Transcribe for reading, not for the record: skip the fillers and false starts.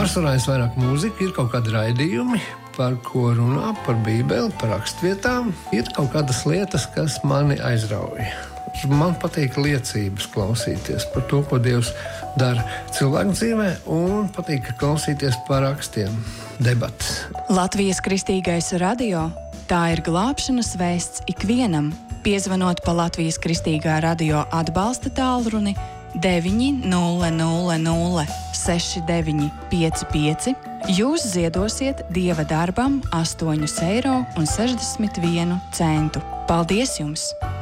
Pārsvarā es vairāk mūziku, ir kaut kādi raidījumi, par ko runā, par Bībeli, par rakstvietām. Ir kaut kādas lietas, kas mani aizrauja. Man patīk liecības klausīties par to, ko Dievs dara cilvēku dzīvē, un patīk klausīties par rakstiem, debatas. Latvijas Kristīgais radio – tā ir glābšanas vēsts ikvienam. Piezvanot pa Latvijas Kristīgā radio atbalsta tālruni 900 6955, jūs ziedosiet Dieva darbam 8,61 eiro. Paldies jums!